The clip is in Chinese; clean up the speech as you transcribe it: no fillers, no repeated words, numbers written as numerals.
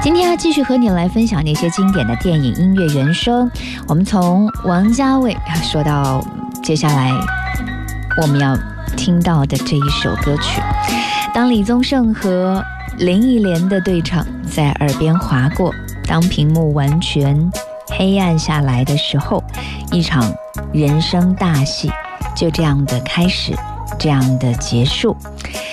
今天要继续和你来分享那些经典的电影音乐原声。我们从王家卫说到接下来我们要听到的这一首歌曲，当李宗盛和林忆莲的对唱在耳边划过，当屏幕完全黑暗下来的时候，一场人生大戏就这样的开始，这样的结束。